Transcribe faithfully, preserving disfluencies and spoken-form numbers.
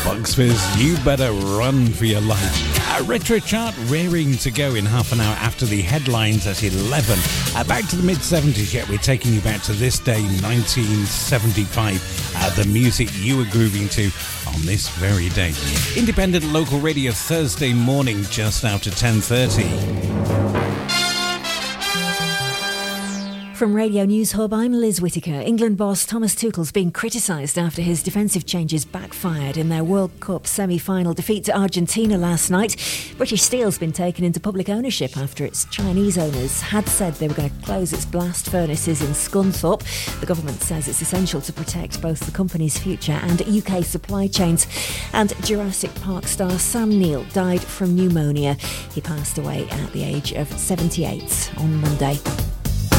Bugs Fizz, You Better Run For Your Life. A retro chart rearing to go in half an hour after the headlines at eleven. Uh, back to the mid-seventies, yet we're taking you back to this day, nineteen seventy-five. Uh, the music you were grooving to on this very day. Independent local radio Thursday morning, just after ten thirty. From Radio News Hub, I'm Liz Whittaker. England boss Thomas Tuchel's been criticised after his defensive changes backfired in their World Cup semi-final defeat to Argentina last night. British Steel's been taken into public ownership after its Chinese owners had said they were going to close its blast furnaces in Scunthorpe. The government says it's essential to protect both the company's future and U K supply chains. And Jurassic Park star Sam Neill died from pneumonia. He passed away at the age of seventy-eight on Monday.